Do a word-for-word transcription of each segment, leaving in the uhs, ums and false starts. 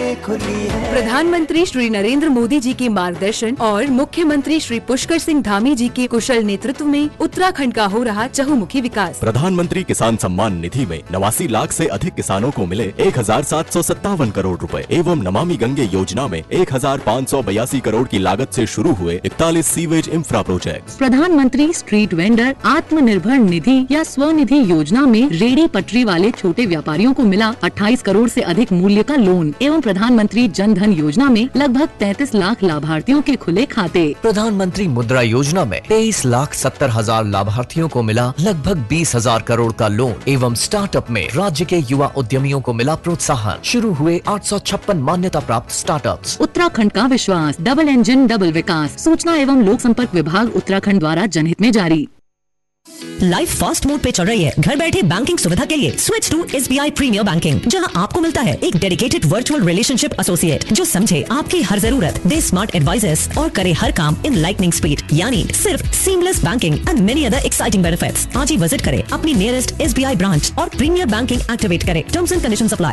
खुली है। प्रधानमंत्री श्री नरेंद्र मोदी जी के मार्गदर्शन और मुख्यमंत्री श्री पुष्कर सिंह धामी जी के कुशल नेतृत्व में उत्तराखंड का हो रहा चहुमुखी विकास। प्रधानमंत्री किसान सम्मान निधि में नवासी लाख से अधिक किसानों को मिले एक हजार सात सौ सत्तावन करोड़ रुपए एवं नमामि गंगे योजना में एक हजार पाँच सौ बयासी करोड़ की लागत से शुरू हुए इकतालीस सीवेज इंफ्रा प्रोजेक्ट। प्रधानमंत्री स्ट्रीट वेंडर आत्मनिर्भर निधि या स्वनिधि योजना में रेडी पटरी वाले छोटे व्यापारियों को मिला अट्ठाईस करोड़ से अधिक मूल्य का लोन एवं प्रधानमंत्री जन धन योजना में लगभग तैंतीस लाख लाभार्थियों के खुले खाते। प्रधानमंत्री मुद्रा योजना में तेईस लाख सत्तर हजार लाभार्थियों को मिला लगभग बीस हजार करोड़ का लोन एवं स्टार्टअप में राज्य के युवा उद्यमियों को मिला प्रोत्साहन। शुरू हुए आठ सौ छप्पन मान्यता प्राप्त स्टार्टअप्स। उत्तराखंड का विश्वास, डबल इंजन डबल विकास। सूचना एवं लोक संपर्क विभाग उत्तराखंड द्वारा जनहित में जारी। लाइफ फास्ट मोड पे चल रही है। घर बैठे बैंकिंग सुविधा के लिए switch to S B I premiere banking, जहां आपको मिलता है एक डेडिकेटेड वर्चुअल रिलेशनशिप एसोसिएट जो समझे आपकी हर जरूरत, दे स्मार्ट एडवाइजर्स और करे हर काम इन लाइटनिंग स्पीड, यानी सिर्फ seamless banking and many other exciting benefits. आज ही विजिट करें अपनी nearest S B I branch और प्रीमियर बैंकिंग एक्टिवेट करें। Terms and conditions apply.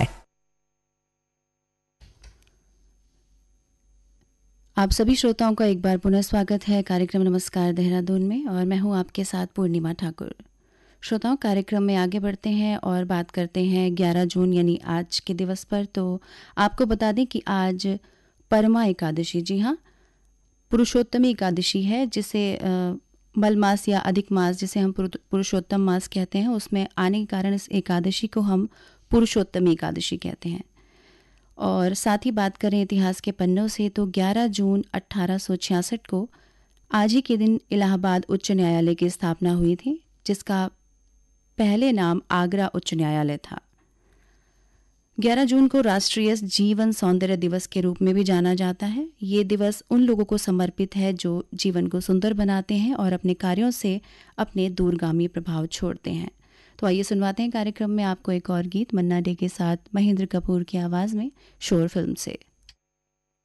आप सभी श्रोताओं का एक बार पुनः स्वागत है कार्यक्रम नमस्कार देहरादून में, और मैं हूं आपके साथ पूर्णिमा ठाकुर। श्रोताओं, कार्यक्रम में आगे बढ़ते हैं और बात करते हैं ग्यारह जून यानी आज के दिवस पर। तो आपको बता दें कि आज परमा एकादशी, जी हाँ, पुरुषोत्तमी एकादशी है, जिसे मल मास या अधिक मास, जिसे हम पुरुषोत्तम मास कहते हैं, उसमें आने के कारण इस एकादशी को हम पुरुषोत्तमी एकादशी कहते हैं। और साथ ही बात करें इतिहास के पन्नों से, तो ग्यारह जून अट्ठारह सौ छियासठ को आज ही के दिन इलाहाबाद उच्च न्यायालय की स्थापना हुई थी, जिसका पहले नाम आगरा उच्च न्यायालय था। ग्यारह जून को राष्ट्रीय जीवन सौंदर्य दिवस के रूप में भी जाना जाता है। ये दिवस उन लोगों को समर्पित है जो जीवन को सुंदर बनाते हैं और अपने कार्यों से अपने दूरगामी प्रभाव छोड़ते हैं। तो आइए सुनवाते हैं कार्यक्रम में आपको एक और गीत, मन्ना डे के साथ महेंद्र कपूर की आवाज़ में, शोर फिल्म से।